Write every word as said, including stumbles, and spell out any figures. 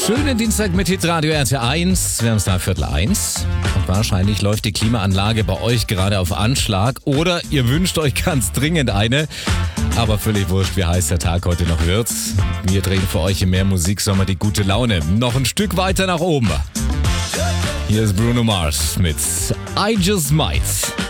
Schönen Dienstag mit Hitradio R T eins. Wir haben es da Viertel eins. Und wahrscheinlich läuft die Klimaanlage bei euch gerade auf Anschlag. Oder ihr wünscht euch ganz dringend eine. Aber völlig wurscht, wie heiß der Tag heute noch wird. Wir drehen für euch im Mehr Musiksommer die gute Laune noch ein Stück weiter nach oben. Hier ist Bruno Mars mit I Just Might.